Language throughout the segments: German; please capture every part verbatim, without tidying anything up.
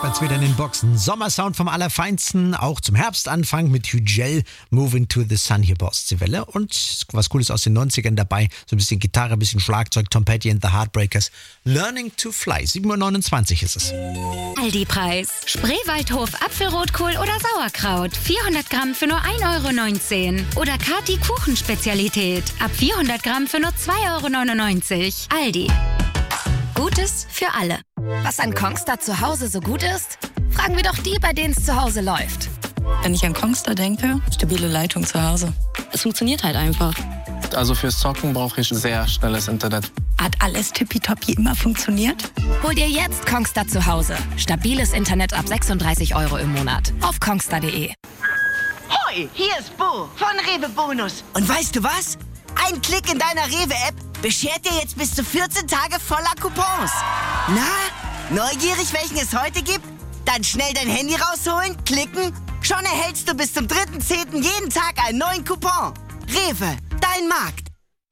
Jetzt wieder in den Boxen. Sommersound vom Allerfeinsten, auch zum Herbstanfang mit Hügel, Moving to the Sun hier bei Ostseewelle. Und was Cooles aus den neunzigern dabei, so ein bisschen Gitarre, ein bisschen Schlagzeug, Tom Petty and the Heartbreakers. Learning to Fly, sieben Uhr neunundzwanzig ist es. Aldi-Preis. Spreewaldhof Apfelrotkohl oder Sauerkraut. vierhundert Gramm für nur ein Euro neunzehn. Oder Kati Kuchenspezialität. Ab vierhundert Gramm für nur zwei Euro neunundneunzig. Aldi. Gutes für alle. Was an Kongstar zu Hause so gut ist? Fragen wir doch die, bei denen es zu Hause läuft. Wenn ich an Kongstar denke, stabile Leitung zu Hause. Es funktioniert halt einfach. Also fürs Zocken brauche ich sehr schnelles Internet. Hat alles tippitoppi immer funktioniert? Hol dir jetzt Kongstar zu Hause. Stabiles Internet ab sechsunddreißig Euro im Monat. Auf kongstar punkt de. Hoi, hier ist Bo von Rewe Bonus. Und weißt du was? Ein Klick in deiner Rewe-App beschert dir jetzt bis zu vierzehn Tage voller Coupons. Na, neugierig, welchen es heute gibt? Dann schnell dein Handy rausholen, klicken. Schon erhältst du bis zum dritten zehnten jeden Tag einen neuen Coupon. Rewe, dein Markt.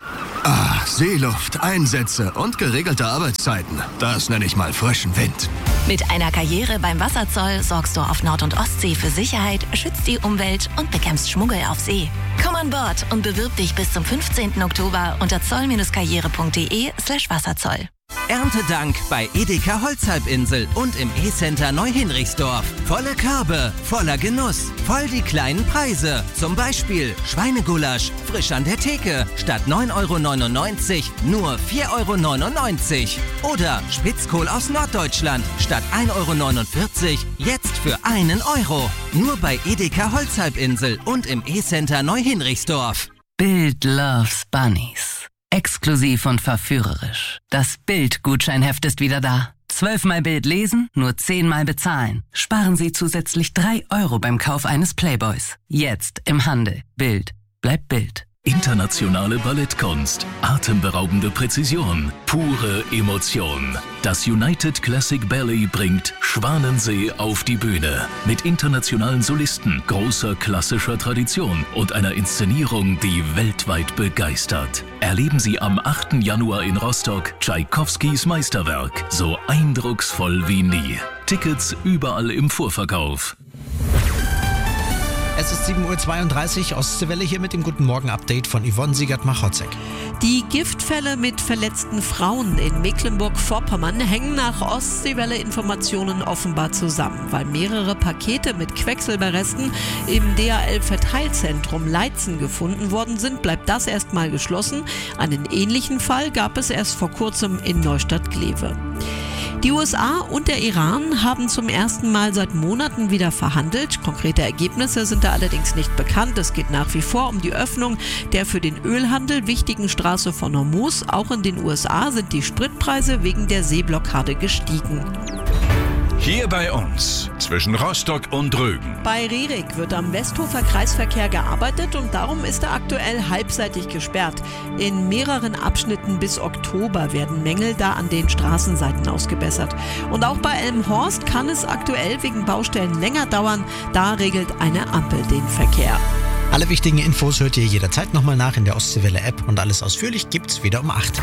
Ah, Seeluft, Einsätze und geregelte Arbeitszeiten. Das nenne ich mal frischen Wind. Mit einer Karriere beim Wasserzoll sorgst du auf Nord- und Ostsee für Sicherheit, schützt die Umwelt und bekämpfst Schmuggel auf See. Komm an Bord und bewirb dich bis zum fünfzehnten Oktober unter zoll-karriere punkt de slash Wasserzoll. Erntedank bei Edeka Holzhalbinsel und im E-Center Neuhinrichsdorf. Volle Körbe, voller Genuss, voll die kleinen Preise. Zum Beispiel Schweinegulasch, frisch an der Theke, statt neun Euro neunundneunzig nur vier Euro neunundneunzig. Oder Spitzkohl aus Norddeutschland, statt ein Euro neunundvierzig, jetzt für einen Euro. Nur bei Edeka Holzhalbinsel und im E-Center Neuhinrichsdorf. Bild loves Bunnies. Exklusiv und verführerisch. Das Bild-Gutscheinheft ist wieder da. Zwölfmal Bild lesen, nur zehnmal bezahlen. Sparen Sie zusätzlich drei Euro beim Kauf eines Playboys. Jetzt im Handel. Bild. Bleibt Bild. Internationale Ballettkunst, atemberaubende Präzision, pure Emotion. Das United Classic Ballet bringt Schwanensee auf die Bühne. Mit internationalen Solisten, großer klassischer Tradition und einer Inszenierung, die weltweit begeistert. Erleben Sie am achten Januar in Rostock Tschaikowskis Meisterwerk. So eindrucksvoll wie nie. Tickets überall im Vorverkauf. Es ist sieben Uhr zweiunddreißig, Ostseewelle hier mit dem Guten Morgen-Update von Yvonne Siegert-Machotzek. Die Giftfälle mit verletzten Frauen in Mecklenburg-Vorpommern hängen nach Ostseewelle-Informationen offenbar zusammen. Weil mehrere Pakete mit Quecksilberresten im D H L-Verteilzentrum Leitzen gefunden worden sind, bleibt das erstmal geschlossen. Einen ähnlichen Fall gab es erst vor kurzem in Neustadt-Glewe. Die U S A und der Iran haben zum ersten Mal seit Monaten wieder verhandelt. Konkrete Ergebnisse sind da allerdings nicht bekannt. Es geht nach wie vor um die Öffnung der für den Ölhandel wichtigen Straße von Hormuz. Auch in den U S A sind die Spritpreise wegen der Seeblockade gestiegen. Hier bei uns, zwischen Rostock und Rügen. Bei Rierik wird am Westhofer Kreisverkehr gearbeitet und darum ist er aktuell halbseitig gesperrt. In mehreren Abschnitten bis Oktober werden Mängel da an den Straßenseiten ausgebessert. Und auch bei Elmhorst kann es aktuell wegen Baustellen länger dauern. Da regelt eine Ampel den Verkehr. Alle wichtigen Infos hört ihr jederzeit nochmal nach in der Ostseewelle-App und alles ausführlich gibt's wieder um acht.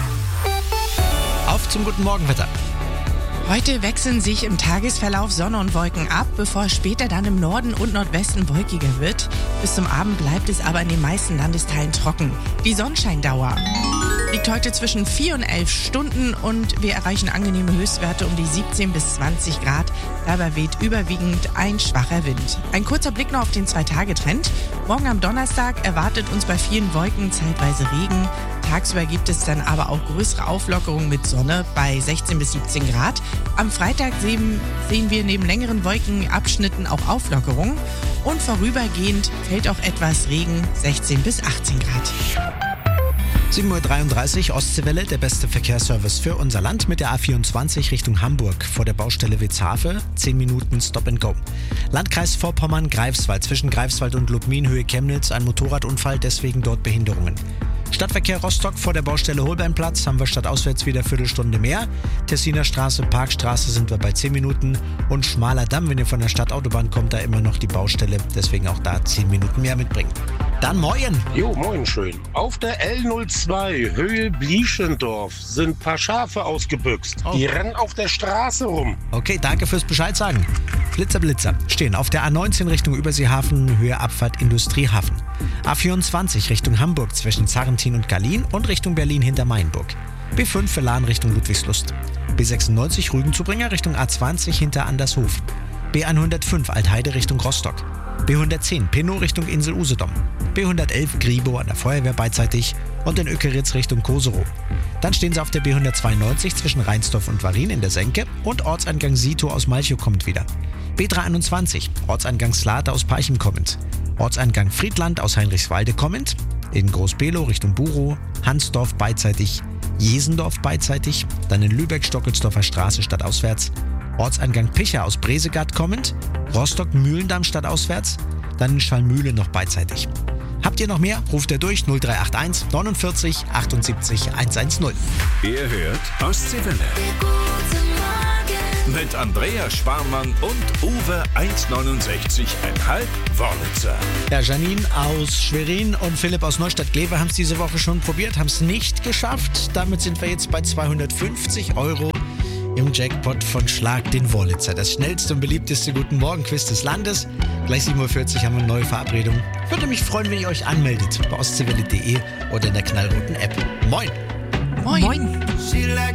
Auf zum Guten Morgenwetter. Heute wechseln sich im Tagesverlauf Sonne und Wolken ab, bevor es später dann im Norden und Nordwesten wolkiger wird. Bis zum Abend bleibt es aber in den meisten Landesteilen trocken. Die Sonnenscheindauer liegt heute zwischen vier und elf Stunden und wir erreichen angenehme Höchstwerte um die siebzehn bis zwanzig Grad. Dabei weht überwiegend ein schwacher Wind. Ein kurzer Blick noch auf den Zwei-Tage-Trend. Morgen am Donnerstag erwartet uns bei vielen Wolken zeitweise Regen. Tagsüber gibt es dann aber auch größere Auflockerungen mit Sonne bei sechzehn bis siebzehn Grad. Am Freitag sehen, sehen wir neben längeren Wolkenabschnitten auch Auflockerungen. Und vorübergehend fällt auch etwas Regen, sechzehn bis achtzehn Grad. sieben Uhr dreiunddreißig, Ostseewelle, der beste Verkehrsservice für unser Land mit der A vierundzwanzig Richtung Hamburg vor der Baustelle Witzhafe. zehn Minuten Stop and Go. Landkreis Vorpommern-Greifswald, zwischen Greifswald und Lubmin, Höhe Chemnitz, ein Motorradunfall, deswegen dort Behinderungen. Stadtverkehr Rostock vor der Baustelle Holbeinplatz haben wir stadtauswärts wieder eine Viertelstunde mehr. Tessiner Straße, Parkstraße sind wir bei zehn Minuten und Schmaler Damm, wenn ihr von der Stadtautobahn kommt, da immer noch die Baustelle, deswegen auch da zehn Minuten mehr mitbringen. Dann moin. Jo, moin schön. Auf der L null zwei Höhe Blieschendorf sind ein paar Schafe ausgebüxt. Oh. Die rennen auf der Straße rum. Okay, danke fürs Bescheid sagen. Blitzer, Blitzer stehen auf der A neunzehn Richtung Überseehafen, Höhe Abfahrt Industriehafen. A vierundzwanzig Richtung Hamburg zwischen Zarrentin und Gallien und Richtung Berlin hinter Mainburg. B fünf für Lahn Richtung Ludwigslust. B sechsundneunzig Rügenzubringer Richtung A zwanzig hinter Andershof. B hundertfünf Altheide Richtung Rostock. B hundertzehn Pinnow Richtung Insel Usedom. B hundertelf Gribo an der Feuerwehr beidseitig und in Ökeritz Richtung Koserow. Dann stehen sie auf der B hundertzweiundneunzig zwischen Rheinsdorf und Varin in der Senke und Ortseingang Sito aus Malchow kommt wieder. B dreihunderteinundzwanzig Ortseingang Slate aus Parchim kommend. Ortseingang Friedland aus Heinrichswalde kommend. In Groß-Below Richtung Burow, Hansdorf beidseitig, Jesendorf beidseitig, dann in Lübeck-Stockelsdorfer Straße stadtauswärts. Ortseingang Picha aus Bresegath kommend, Rostock-Mühlendamm stadtauswärts, dann in Schallmühle noch beidseitig. Habt ihr noch mehr? Ruft ihr durch null drei acht eins neunundvierzig achtundsiebzig hundertzehn. Ihr hört Ostseewelle. Mit Andrea Schwarmann und Uwe eins neunundsechzig Komma fünf Wörlitzer. Ja, Janine aus Schwerin und Philipp aus Neustadt-Glewe haben es diese Woche schon probiert, haben es nicht geschafft. Damit sind wir jetzt bei zweihundertfünfzig Euro im Jackpot von Schlag den Wörlitzer. Das schnellste und beliebteste Guten Morgen-Quiz des Landes. Gleich sieben Uhr vierzig haben wir eine neue Verabredung. Würde mich freuen, wenn ihr euch anmeldet bei ostseewelle punkt de oder in der knallroten App. Moin! Moin! Moin.